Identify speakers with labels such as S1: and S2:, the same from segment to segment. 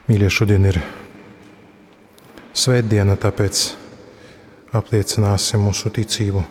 S1: Mīļie, šodien ir svētdiena, tāpēc apliecināsim mūsu ticību.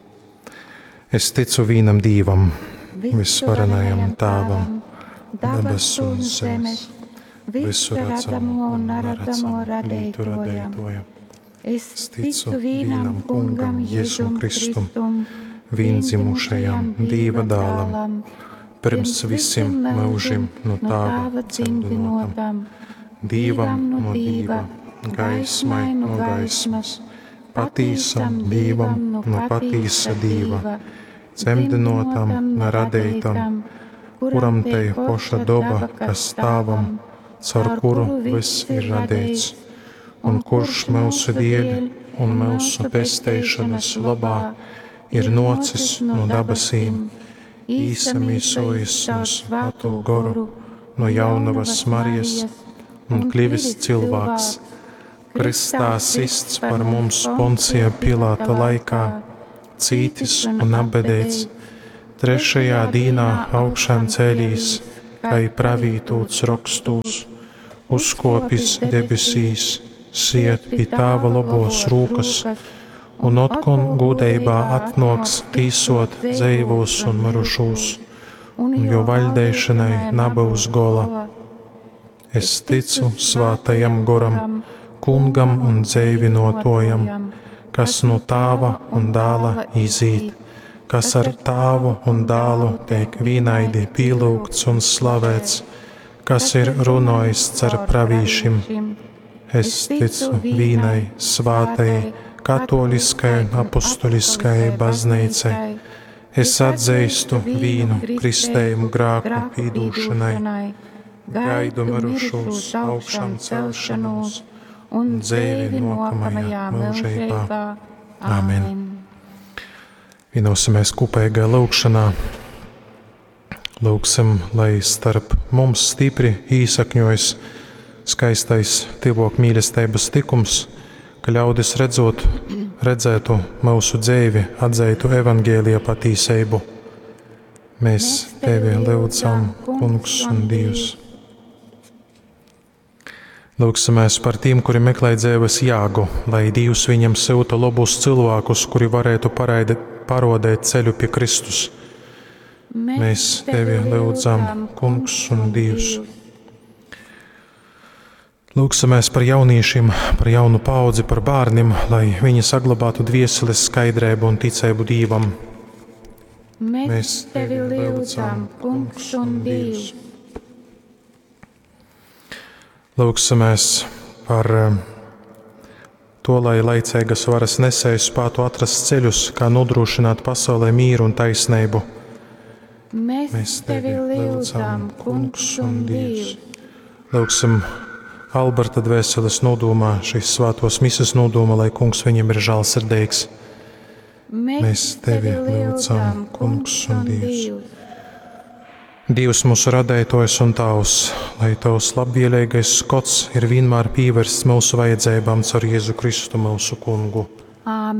S1: Es ticu vienam Dievam, visvarenajam Tēvam, debesu un zemes, visu redzamo un neredzamo radītājam. Es ticu vienam Kungam, Jēzum Kristum, viendzimušajam Dieva dēlam, pirms visiem mūžiem no Tēva dzimtinotam, Dievam no Dieva, gaismai no gaismas, patīsam Dievam no patīsa Dieva, dzemdinotam no radītam, kuram te poša doba, kas Tēvam, caur kuru viss ir radīts, un kurš mūsu dēļ un mūsu pestēšanas labā ir nocis no debesīm, īsamīsojis no Svēto Goru, no jaunavas Marijas, un kļuvis cilvēks, Kristā sists par mums Poncija Pilāta laikā, cītis un apbedēts, trešajā dīnā augšām ceļīs, kai pravītūts rakstūs, uzkopis debesīs, siet pie Tēva labos rūkas, un otkon gudībā atnoks tīsot dzīvos un marušūs, un jo vaļdēšanai nebūs gola. Es ticu Svētajam Goram, Kungam un dzīvinotojam, kas no Tēva un Dēla izīt, kas ar Tēvu un Dēlu tiek vienaidi pielūgts un slavēts, kas ir runājis caur pravīšiem. Es ticu vienai svētai, katoliskai un apostoliskai baznīcai. Es atzīstu vienu kristējumu grēku pīdūšanai, gaidu mirušos augšām celšanos un dzīvi nākamajā mūžībā. Āmen. Vienosimies kopīgā lūgšanā. Lūgsim, lai starp mums stipri īsakņojas skaistais Tevok mīlestības tikums, ka ļaudis redzētu mūsu dzīvi, atzeitu evangēlija patīsību. Mēs Tevi lūdzam, Kungs un Dievs. Lūgsimies par tiem, kuri meklē dzīves jāgu, lai Dievs viņam sūta labus cilvēkus, kuri varētu parodēt ceļu pie Kristus. Mēs Tevi lūdzam, Kungs un Dievs. Lūgsimies par jauniešiem, par jaunu paudzi, par bērniem, lai viņi saglabātu dvieseles skaidrību un ticību Dievam. Mēs Tevi lūdzam, Kungs un Dievs. Lūgsimies par to, lai laicīgas varas nesējs spētu atrast ceļus, kā nodrošināt pasaulē mīru un taisnību. Mēs Tevi lūdzam, Kungs un Dievs. Lūgsim Alberta dvēseles nodomā, šīs svētos misas nodomā, lai Kungs viņam ir žēlsirdīgs. Mēs Tevi lūdzam, Kungs un Dievs. Dievs mūsu radētojs un Tavs, lai Tavs labvēlīgais skots ir vienmēr pievērsts mūsu vajadzībām caur Jēzu Kristu mūsu Kungu.